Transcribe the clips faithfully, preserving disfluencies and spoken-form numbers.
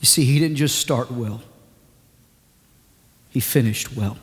You see, he didn't just start well. He finished well.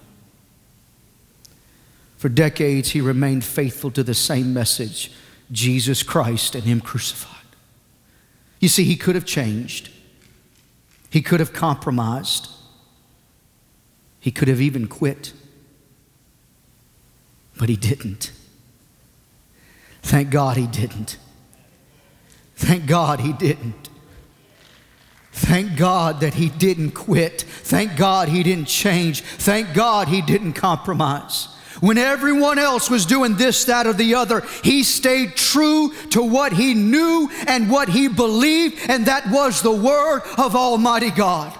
For decades, he remained faithful to the same message, Jesus Christ and him crucified. You see, he could have changed. He could have compromised. He could have even quit. But he didn't. Thank God he didn't. Thank God he didn't. Thank God that he didn't quit. Thank God he didn't change. Thank God he didn't compromise. When everyone else was doing this, that, or the other, he stayed true to what he knew and what he believed, and that was the word of Almighty God.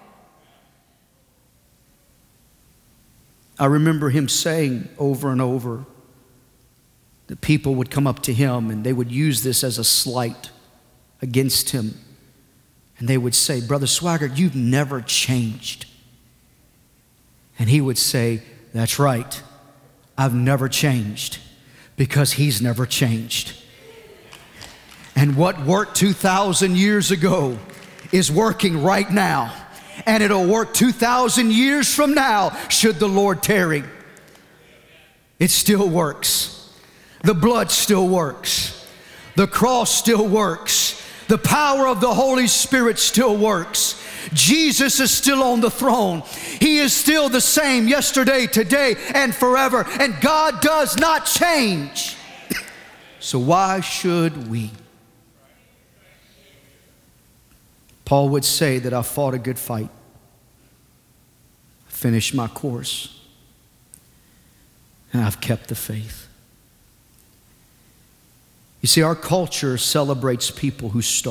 I remember him saying over and over that people would come up to him and they would use this as a slight against him. And they would say, Brother Swaggart, you've never changed. And he would say, that's right. I've never changed because he's never changed. And what worked two thousand years ago is working right now. And it'll work two thousand years from now should the Lord tarry. It still works. The blood still works. The cross still works. The power of the Holy Spirit still works. Jesus is still on the throne. He is still the same yesterday, today, and forever. And God does not change. So why should we? Paul would say that I fought a good fight. I finished my course. And I've kept the faith. You see, our culture celebrates people who start.